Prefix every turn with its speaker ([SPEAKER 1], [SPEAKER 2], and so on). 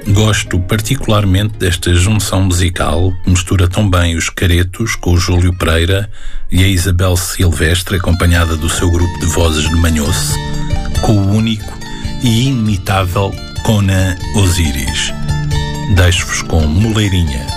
[SPEAKER 1] Gosto particularmente desta junção musical que mistura tão bem os Caretos com o Júlio Pereira e a Isabel Silvestre, acompanhada do seu grupo de vozes de Manhoce, com o único e inimitável Conan Osiris. Deixo-vos com Moleirinha.